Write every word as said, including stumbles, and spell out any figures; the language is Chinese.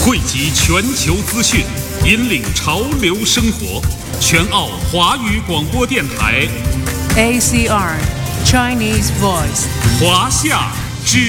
汇集全球资讯，引领潮流生活。全澳华语广播电台 A C R Chinese Voice 华夏